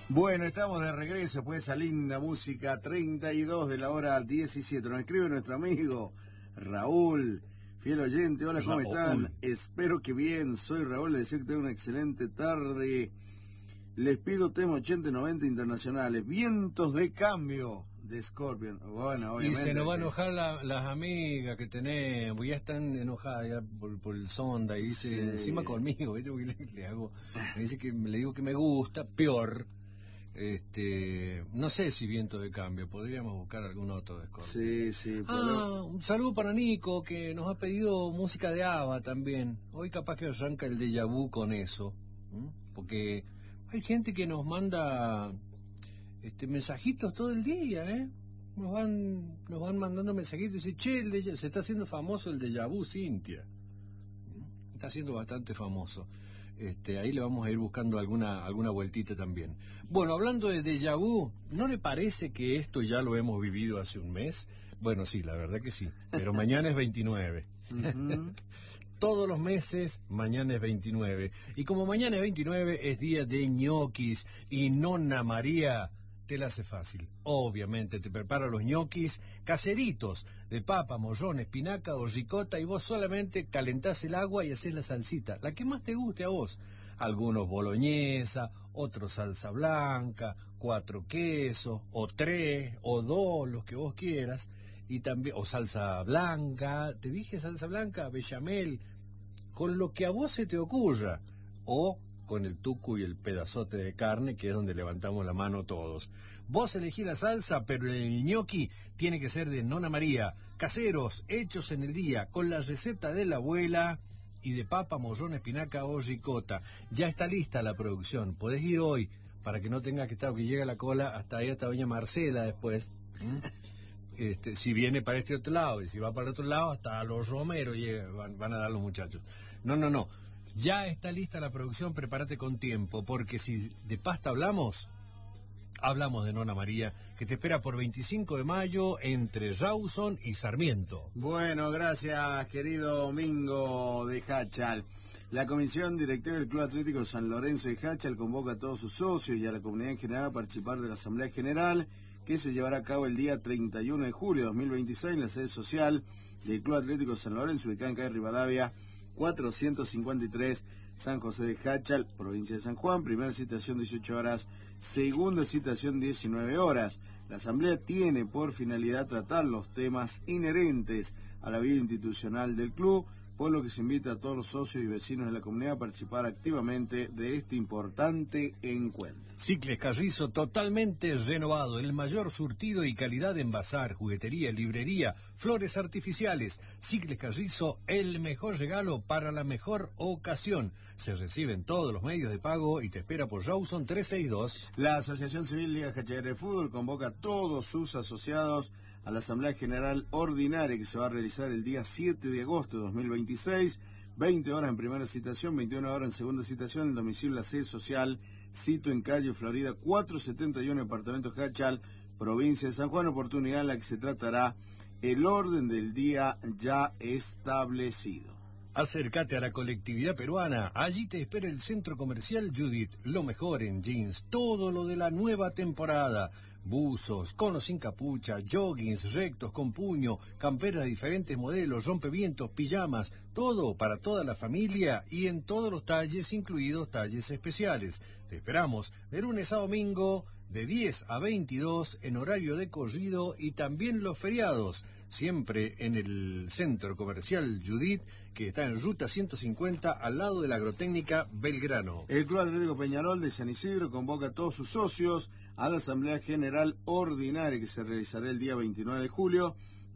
Bueno, estamos de regreso, pues esa linda música, 32 de la hora 17. Nos escribe nuestro amigo Raúl, fiel oyente. Hola, ¿cómo están? Espero que bien. Soy Raúl, les deseo que tengan una excelente tarde. Les pido tema 80 y 90 internacionales. Vientos de cambio de Scorpion. Bueno, obviamente. Y se nos va a enojar las amigas que tenemos. Ya están enojadas ya por el sonda. Y dice, sí, encima conmigo. ¿Viste? Me dice que le digo que me gusta, peor. No sé si viento de cambio, podríamos buscar algún otro de Scorpion. Sí, pero... un saludo para Nico, que nos ha pedido música de ABBA también. Hoy capaz que arranca el déjà vu con eso, porque hay gente que nos manda mensajitos todo el día, nos van mandando mensajitos y dicen, che, se está haciendo famoso el déjà vu, Cintia. Está siendo bastante famoso. Ahí le vamos a ir buscando alguna vueltita también. Bueno, hablando de déjà vu, ¿no le parece que esto ya lo hemos vivido hace un mes? Bueno, sí, la verdad que sí, pero mañana es 29. Todos los meses, mañana es 29. Y como mañana es 29, es día de ñoquis, y Nonna María te la hace fácil. Obviamente te prepara los ñoquis caseritos, de papa, morrón, espinaca o ricota, y vos solamente calentás el agua y hacés la salsita, la que más te guste a vos. Algunos boloñesa, otros salsa blanca, 4 quesos, o 3, o 2, los que vos quieras, y también, o salsa blanca, te dije salsa blanca, bechamel, con lo que a vos se te ocurra, o con el tucu y el pedazote de carne, que es donde levantamos la mano todos. Vos elegís la salsa, pero el ñoqui tiene que ser de Nonna María, caseros, hechos en el día, con la receta de la abuela, y de papa, morrón, espinaca o ricota. Ya está lista la producción, podés ir hoy, para que no tengas que estar, que llega la cola hasta ahí, hasta doña Marcela después. Si viene para este otro lado, y si va para el otro lado, hasta los romeros van a dar los muchachos. No. Ya está lista la producción, prepárate con tiempo, porque si de pasta hablamos de Nonna María, que te espera por 25 de mayo entre Rawson y Sarmiento. Bueno, gracias, querido Mingo de Hachal. La Comisión Directiva del Club Atlético San Lorenzo de Hachal convoca a todos sus socios y a la comunidad en general a participar de la Asamblea General, que se llevará a cabo el día 31 de julio de 2026 en la sede social del Club Atlético San Lorenzo, ubicada en calle Rivadavia 453, San José de Hachal, provincia de San Juan. Primera citación 18 horas, segunda citación 19 horas. La asamblea tiene por finalidad tratar los temas inherentes a la vida institucional del club, por lo que se invita a todos los socios y vecinos de la comunidad a participar activamente de este importante encuentro. Cicles Carrizo totalmente renovado, el mayor surtido y calidad en bazar, juguetería, librería, flores artificiales. Cicles Carrizo, el mejor regalo para la mejor ocasión. Se reciben todos los medios de pago y te espera por Rawson 362. La Asociación Civil Liga Hachalera de Fútbol convoca a todos sus asociados a la Asamblea General Ordinaria que se va a realizar el día 7 de agosto de 2026, 20 horas en primera citación, 21 horas en segunda citación, en el domicilio de la sede social, sito en calle Florida 471, departamento Hachal, provincia de San Juan, oportunidad en la que se tratará el orden del día ya establecido. Acércate a la colectividad peruana, allí te espera el Centro Comercial Judith, lo mejor en jeans, todo lo de la nueva temporada. Buzos, conos sin capucha, joggings rectos con puño, camperas de diferentes modelos, rompevientos, pijamas, todo para toda la familia y en todos los talles, incluidos talles especiales. Te esperamos de lunes a domingo, de 10 a 22 en horario de corrido y también los feriados, siempre en el Centro Comercial Judith, que está en Ruta 150 al lado de la Agrotécnica Belgrano. El Club Atlético Peñarol de San Isidro convoca a todos sus socios a la Asamblea General Ordinaria que se realizará el día 29 de julio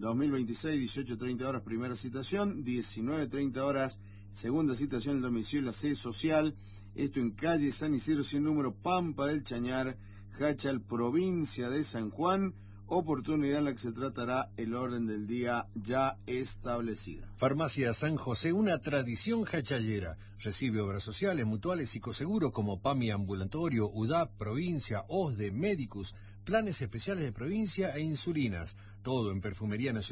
2026, 18:30 horas primera citación, 19:30 horas segunda citación en el domicilio de la sede social, esto en calle San Isidro sin número, Pampa del Chañar, Hachal, provincia de San Juan, oportunidad en la que se tratará el orden del día ya establecida. Farmacia San José, una tradición hachallera. Recibe obras sociales, mutuales, psicoseguro como PAMI ambulatorio, UDAP, provincia, OSDE, Medicus, planes especiales de provincia e insulinas. Todo en perfumería nacional.